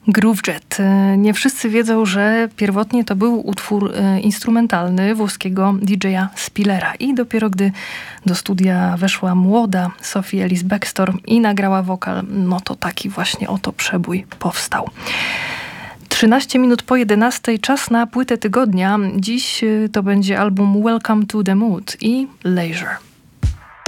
Groovejet. Nie wszyscy wiedzą, że pierwotnie to był utwór instrumentalny włoskiego DJ-a Spillera. I dopiero gdy do studia weszła młoda Sophie Ellis Bextor i nagrała wokal, no to taki właśnie oto przebój powstał. 13 minut po 11, czas na płytę tygodnia. Dziś to będzie album Welcome to the Mood i Leisure.